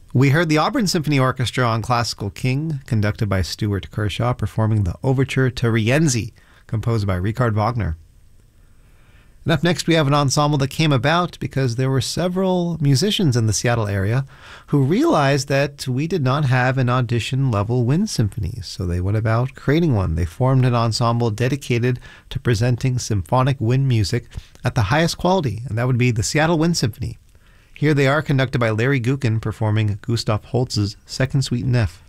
We heard the Auburn Symphony Orchestra on Classical King, conducted by Stuart Kershaw, performing the Overture to Rienzi, composed by Richard Wagner. And up next, we have an ensemble that came about because there were several musicians in the Seattle area who realized that we did not have an audition-level wind symphony, so they went about creating one. They formed an ensemble dedicated to presenting symphonic wind music at the highest quality, and that would be the Seattle Wind Symphony. Here they are, conducted by Larry Gukin, performing Gustav Holst's Second Suite in F.